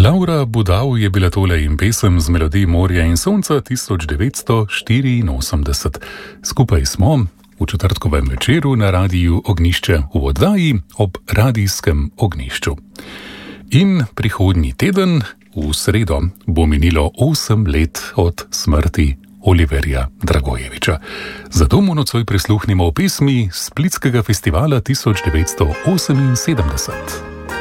Laura Budal je bila tole in pesem z melodij Morja in sonca 1984. Skupaj smo v četrtkovem večeru na Radiu Ognjišče v oddaji ob radijskem ognjišču. In prihodnji teden, v sredo, bo minilo 8 let od smrti Oliverja Dragojevića. Zato mu nocoj prisluhnimo v pesmi Splitskega festivala 1978.